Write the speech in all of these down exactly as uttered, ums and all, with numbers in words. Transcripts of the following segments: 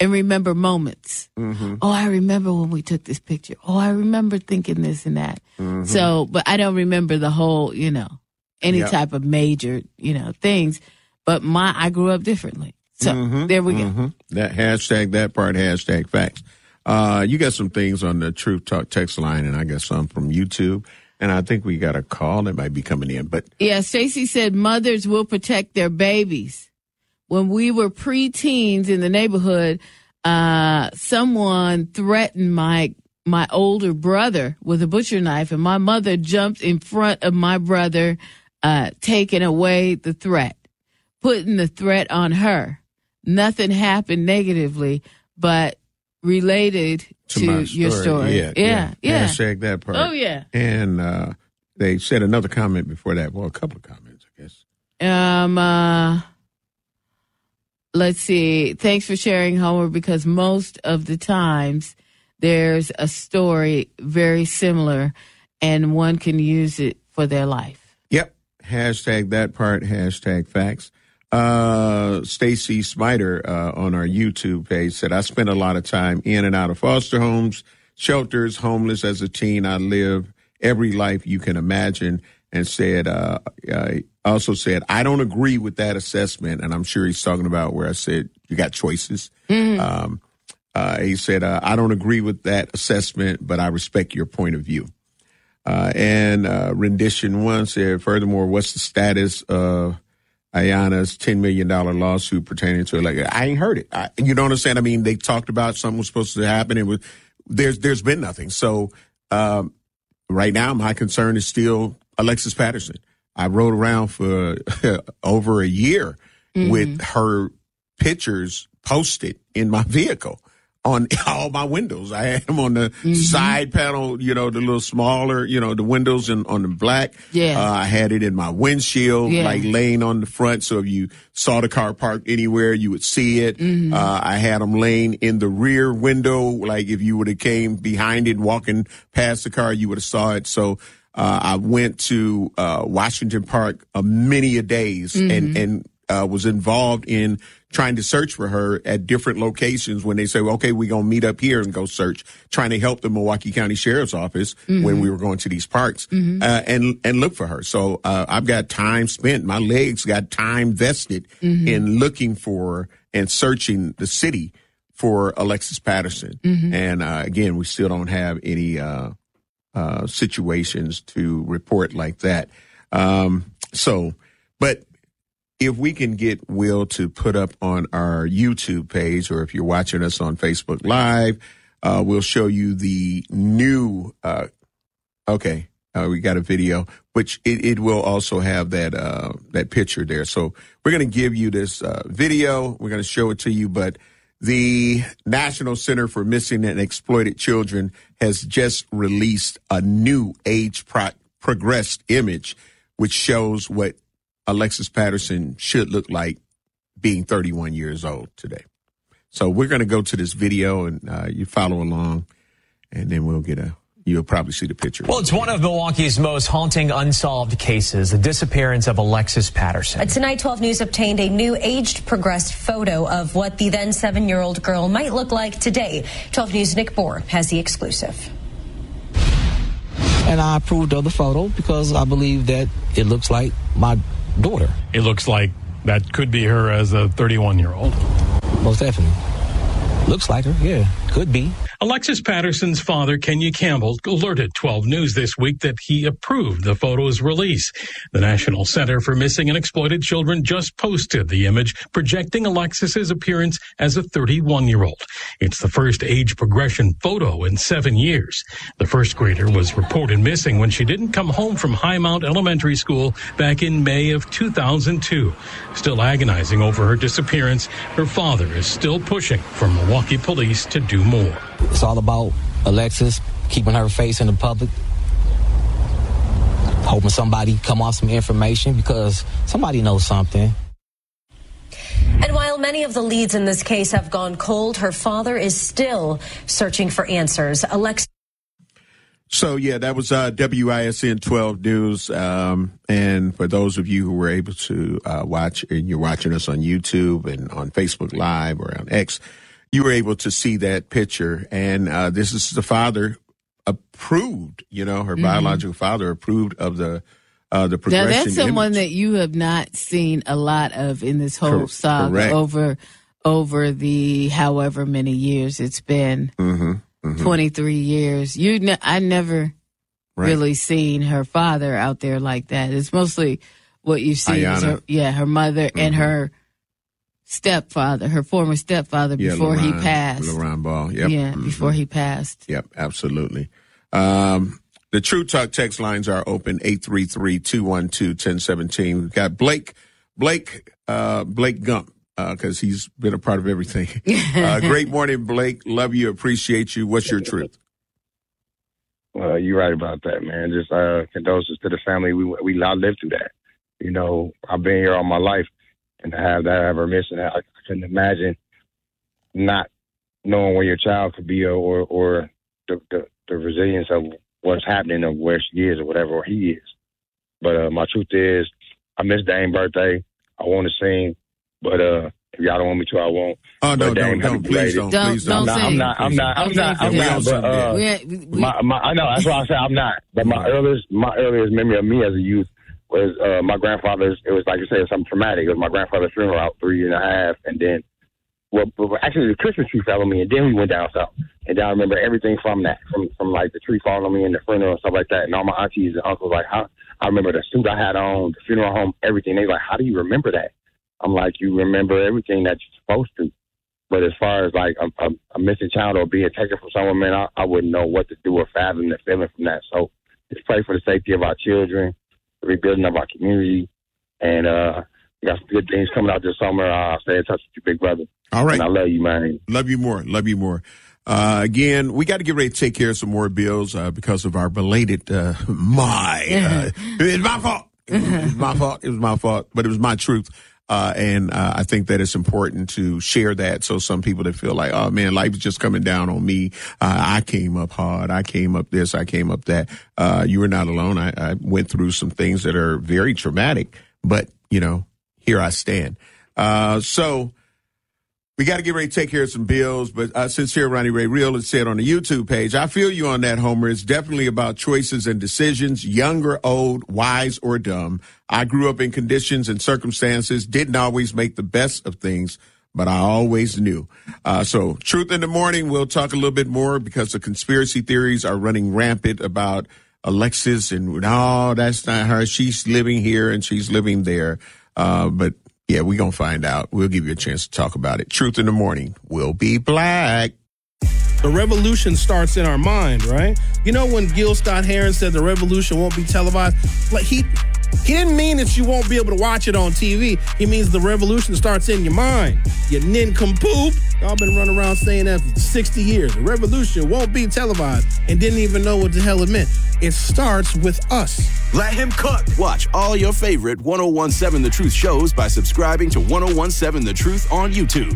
and remember moments. Mm-hmm. Oh, I remember when we took this picture. Oh, I remember thinking this and that. Mm-hmm. So, but I don't remember the whole, you know, any Yep. type of major, you know, things. But my, I grew up differently. So Mm-hmm. there we go. Mm-hmm. That hashtag, that part, hashtag facts. Uh, you got some things on the Truth Talk text line, and I got some from YouTube. And I think we got a call that might be coming in. But Yeah, Stacy said mothers will protect their babies. When we were preteens in the neighborhood, uh, someone threatened my my older brother with a butcher knife, and my mother jumped in front of my brother, uh, taking away the threat, putting the threat on her. Nothing happened negatively, but related to, to, my your story. Yeah, yeah, yeah. Hashtag that part. Oh, yeah. And uh, they said another comment before that. Well, a couple of comments, I guess. Um, uh, let's see. Thanks for sharing, Homer, because most of the times there's a story very similar and one can use it for their life. Yep. Hashtag that part, hashtag facts. Uh, Stacy Smiter, uh, on our YouTube page said, I spent a lot of time in and out of foster homes, shelters, homeless as a teen. I live every life you can imagine, and said, uh, I also said, I don't agree with that assessment. And I'm sure he's talking about where I said, you got choices. Mm-hmm. Um, uh, he said, uh, I don't agree with that assessment, but I respect your point of view. Uh, and, uh, rendition one said, furthermore, what's the status of Ayana's ten million dollars lawsuit pertaining to it? Like, I ain't heard it. I, you know what I'm saying? I mean, they talked about something was supposed to happen. It was, there's, there's been nothing. So, um, right now, my concern is still Alexis Patterson. I rode around for over a year mm-hmm. with her pictures posted in my vehicle on all my windows. I had them on the mm-hmm. side panel, you know, the little smaller, you know, the windows and on the black. Yeah. Uh, I had it in my windshield, yeah. like laying on the front. So if you saw the car parked anywhere, you would see it. Mm-hmm. Uh, I had them laying in the rear window. Like if you would have came behind it, walking past the car, you would have saw it. So, uh, I went to, uh, Washington Park a many a days mm-hmm. and, and, uh, was involved in trying to search for her at different locations when they say, well, okay, we're going to meet up here and go search, trying to help the Milwaukee County Sheriff's Office mm-hmm. when we were going to these parks mm-hmm. uh, and, and look for her. So, uh, I've got time spent. My legs got time vested mm-hmm. in looking for her and searching the city for Alexis Patterson. Mm-hmm. And, uh, again, we still don't have any, uh, uh, situations to report like that. Um, so, but, if we can get Will to put up on our YouTube page, or if you're watching us on Facebook Live, uh, we'll show you the new, uh, okay, uh, we got a video, which it, it will also have that, uh, that picture there. So we're going to give you this, uh, video. We're going to show it to you, but the National Center for Missing and Exploited Children has just released a new age pro- progressed image, which shows what Alexis Patterson should look like being thirty-one years old today. So we're going to go to this video and uh, you follow along, and then we'll get a, you'll probably see the picture. Well, it's one of Milwaukee's most haunting unsolved cases, the disappearance of Alexis Patterson. Tonight, twelve News obtained a new aged progressed photo of what the then seven-year-old girl might look like today. twelve News' Nick Bohr has the exclusive. And I approved of the photo because I believe that it looks like my daughter. It looks like that could be her as a thirty-one-year-old. Most definitely. Looks like her, yeah. Could be. Alexis Patterson's father, Kenya Campbell, alerted twelve News this week that he approved the photo's release. The National Center for Missing and Exploited Children just posted the image projecting Alexis's appearance as a thirty-one-year-old. It's the first age progression photo in seven years. The first grader was reported missing when she didn't come home from Highmount Elementary School back in May of two thousand two. Still agonizing over her disappearance, her father is still pushing for Milwaukee police to do more. It's all about Alexis keeping her face in the public, hoping somebody come off some information because somebody knows something. And while many of the leads in this case have gone cold, her father is still searching for answers. Alexis. So, yeah, that was uh, W I S N twelve News. Um, and for those of you who were able to uh, watch, and you're watching us on YouTube and on Facebook Live or on X, you were able to see that picture. And uh, this is the father approved, you know, her mm-hmm. biological father approved of the uh, the progression. Now, that's someone image. that you have not seen a lot of in this whole Cor- saga correct. over over the however many years it's been, mm-hmm. Mm-hmm. twenty-three years. You, ne- I never right. really seen her father out there like that. It's mostly what you see is her, yeah, her mother mm-hmm. and her stepfather, her former stepfather yeah, before Laurent, he passed. Laurent Ball, yep. Yeah, mm-hmm. before he passed. Yep, absolutely. Um, the True Talk text lines are open, eight three three, two one two, one zero one seven. We've got Blake, Blake, uh, Blake Gump, because uh, he's been a part of everything. uh, great morning, Blake. Love you, appreciate you. What's your truth? Well, you're right about that, man. Just uh, condolences to the family. We we I lived through that. You know, I've been here all my life, and to have that ever missing, I, I couldn't imagine not knowing where your child could be, or or the, the the resilience of what's happening, of where she is or whatever, or he is. But uh, my truth is, I missed Dame's birthday. I want to sing, but uh, if y'all don't want me to, I won't. Oh no, but don't, don't, please don't, don't, please don't. don't. I'm not, I'm not, I'm not, I'm not, I'm not. But uh, we, we, my, my, I know that's why I say I'm not. But my earliest, my earliest memory of me as a youth was uh, my grandfather's. It was like you said, something traumatic. It was my grandfather's funeral out three and a half, and then. Well, actually, the Christmas tree fell on me, and then we went down south. And then I remember everything from that, from from like the tree falling on me and the funeral and stuff like that. And all my aunties and uncles, like, how I remember the suit I had on, the funeral home, everything. They were like, how do you remember that? I'm like, you remember everything that you're supposed to. But as far as like a, a, a missing child or being taken from someone, man, I, I wouldn't know what to do or fathom the feeling from that. So just pray for the safety of our children, the rebuilding of our community, and uh, we got some good things coming out this summer. I'll stay in touch with you, big brother. All right. And I love you, man. Love you more. Love you more. Uh, again, we got to get ready to take care of some more bills uh, because of our belated, uh, my, uh, it's my fault. It was my fault. It was my fault, but it was my truth. Uh, and uh, I think that it's important to share that. So some people that feel like, oh man, life is just coming down on me. Uh, I came up hard. I came up this. I came up that. Uh, you were not alone. I, I went through some things that are very traumatic, but you know, here I stand. Uh, so, we got to get ready to take care of some bills, but uh, Sincere Ronnie Ray Real has said on the YouTube page, I feel you on that, Homer. It's definitely about choices and decisions, young or old, wise or dumb. I grew up in conditions and circumstances, didn't always make the best of things, but I always knew. Uh, so Truth in the Morning, we'll talk a little bit more because the conspiracy theories are running rampant about Alexis and, no, that's not her. She's living here and she's living there. Uh, but yeah, we're going to find out. We'll give you a chance to talk about it. Truth in the Morning will be black. The revolution starts in our mind, right? You know when Gil Scott-Heron said the revolution won't be televised? Like he he didn't mean that you won't be able to watch it on T V. He means the revolution starts in your mind. You nincompoop. Y'all been running around saying that for sixty years. The revolution won't be televised and didn't even know what the hell it meant. It starts with us. Let him cook. Watch all your favorite one oh one seven The Truth shows by subscribing to one oh one seven The Truth on YouTube.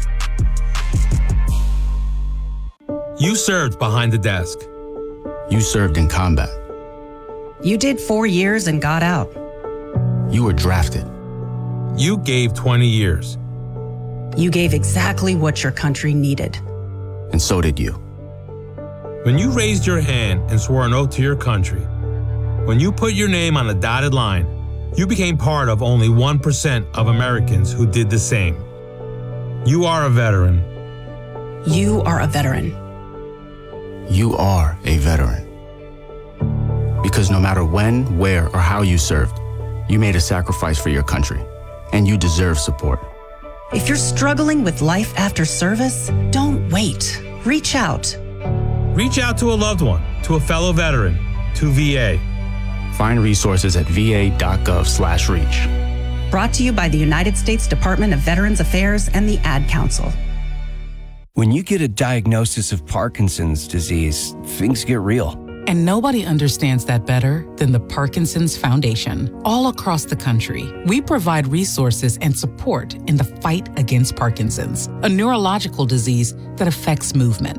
You served behind the desk. You served in combat. You did four years and got out. You were drafted. You gave twenty years. You gave exactly what your country needed. And so did you. When you raised your hand and swore an oath to your country, when you put your name on a dotted line, you became part of only one percent of Americans who did the same. You are a veteran. You are a veteran. You are a veteran. Because no matter when, where, or how you served, you made a sacrifice for your country, and you deserve support. If you're struggling with life after service, don't wait. Reach out. Reach out to a loved one, to a fellow veteran, to V A. Find resources at va.gov slash reach. Brought to you by the United States Department of Veterans Affairs and the Ad Council. When you get a diagnosis of Parkinson's disease, things get real. And nobody understands that better than the Parkinson's Foundation. All across the country, we provide resources and support in the fight against Parkinson's, a neurological disease that affects movement.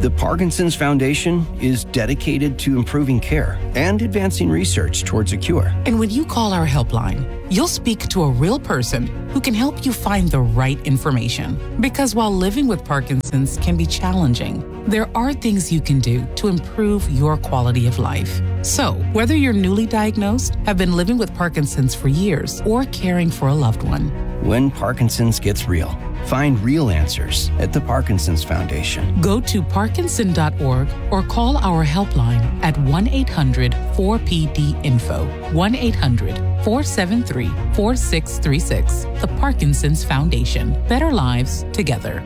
The Parkinson's Foundation is dedicated to improving care and advancing research towards a cure. And when you call our helpline, you'll speak to a real person who can help you find the right information. Because while living with Parkinson's can be challenging, there are things you can do to improve your quality of life. So, whether you're newly diagnosed, have been living with Parkinson's for years, or caring for a loved one, when Parkinson's gets real, find real answers at the Parkinson's Foundation. Go to parkinson dot org or call our helpline at one eight hundred four P D info, one eight hundred four seven three four six three six. The Parkinson's Foundation. Better lives together.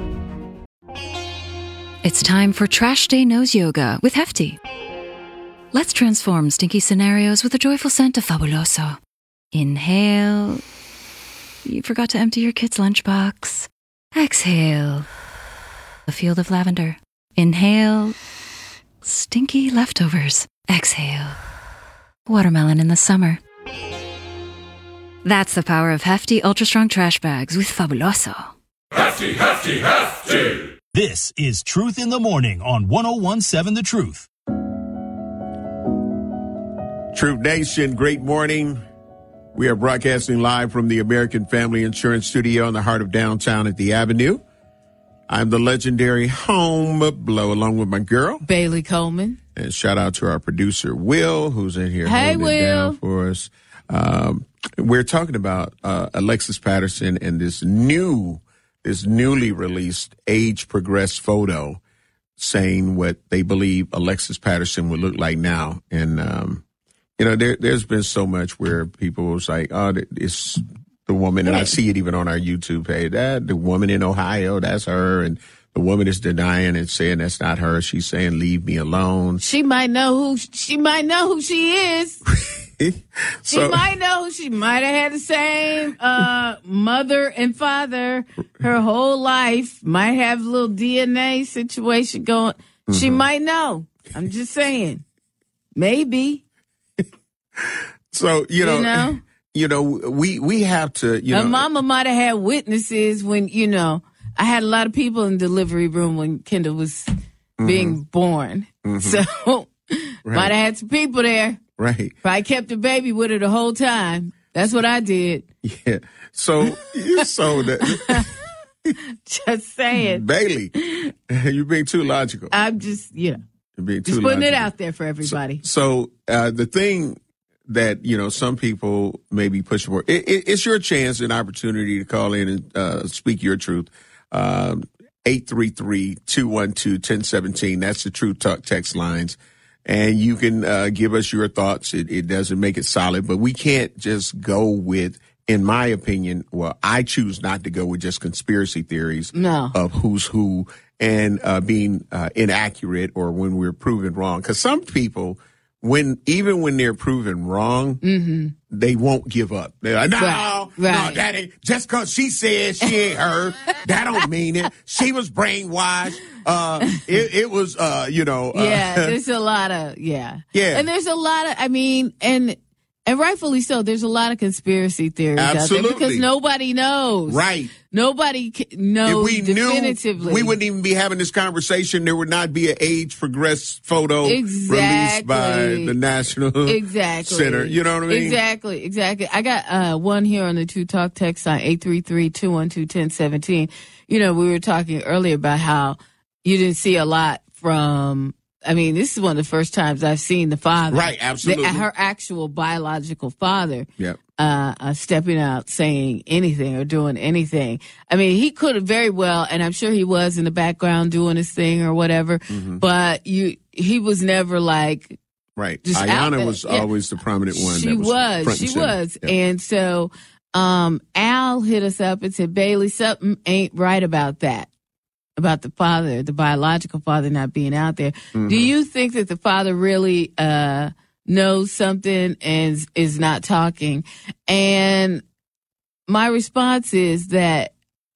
It's time for Trash Day Nose Yoga with Hefty. Let's transform stinky scenarios with a joyful scent of Fabuloso. Inhale. You forgot to empty your kid's lunchbox. Exhale. A field of lavender. Inhale. Stinky leftovers. Exhale. Watermelon in the summer. That's the power of Hefty Ultra Strong Trash Bags with Fabuloso. Hefty, hefty, hefty! This is Truth in the Morning on one oh one seven The Truth. Truth Nation, great morning. We are broadcasting live from the American Family Insurance Studio in the heart of downtown at the Avenue. I'm the legendary Home Blow, along with my girl, Bailey Coleman. And shout out to our producer, Will, who's in here hey, holding Will. it down for us. Um, we're talking about uh, Alexis Patterson and this new, this newly released age-progressed photo saying what they believe Alexis Patterson would look like now. And, um, you know, there, there's been so much where people was like, oh, it's the woman, and I see it even on our YouTube page, that the woman in Ohio, that's her, and the woman is denying and saying that's not her. She's saying, leave me alone. She might know who, she might know who she is. She so, might know she might have had the same uh, mother and father her whole life, might have a little D N A situation going. Mm-hmm. She might know. I'm just saying. Maybe. So, you know, you know, you know, we, we have to, you her know. mama might have had witnesses when, you know, I had a lot of people in the delivery room when Kendall was mm-hmm. being born. Mm-hmm. So right. might have had some people there. Right. Probably kept the baby with her the whole time. That's what I did. Yeah. So, so that. Just saying. Bailey, you're being too logical. I'm just, you know. You're being too just putting logical. it out there for everybody. So, so uh, the thing that, you know, some people may be pushing for, it, it, it's your chance and opportunity to call in and uh, speak your truth. Um, eight three three, two one two, one zero one seven. That's the Truth Talk text lines. And you can uh, give us your thoughts. It, it doesn't make it solid, but we can't just go with, in my opinion, well, I choose not to go with just conspiracy theories no. of who's who and uh, being uh, inaccurate or when we're proven wrong. Because some people, when even when they're proven wrong, mm-hmm. they won't give up. They're like, no, right. no, Right. that ain't, just because she said she ain't her, that don't mean it. She was brainwashed. Uh, it, it was, uh, you know. Uh, yeah, there's a lot of, yeah. Yeah. And there's a lot of, I mean, and and rightfully so, there's a lot of conspiracy theories Absolutely. out there because nobody knows. Right. Nobody knows if we definitively. Knew, we wouldn't even be having this conversation. There would not be an age-progressed photo exactly. released by the National exactly. Center. You know what I mean? Exactly, exactly. I got uh, one here on the True Talk text line, eight three three, two one two, one zero one seven. You know, we were talking earlier about how you didn't see a lot from, I mean, this is one of the first times I've seen the father. Right, absolutely. The, her actual biological father. Yep. Uh, uh, stepping out, saying anything or doing anything. I mean, he could have very well, and I'm sure he was in the background doing his thing or whatever, mm-hmm. but you, he was never like, right. Just Ayanna was yeah. always the prominent one. She that was. was, front she and center. was. Yep. And so, um, Al hit us up and said, Bailey, something ain't right about that. About the father, the biological father not being out there. Mm-hmm. Do you think that the father really, uh, knows something and is not talking? And my response is that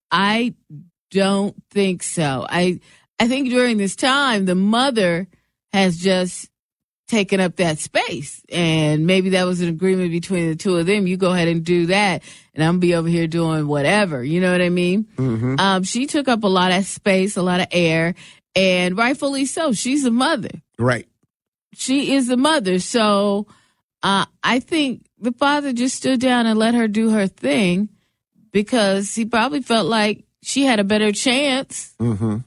I don't think so. I I think during this time, the mother has just taking up that space. And maybe that was an agreement between the two of them. You go ahead and do that, and I'm going to be over here doing whatever. You know what I mean? Mm-hmm. Um, she took up a lot of space, a lot of air, and rightfully so. She's a mother. Right. She is a mother. So uh, I think the father just stood down and let her do her thing because he probably felt like she had a better chance mm-hmm.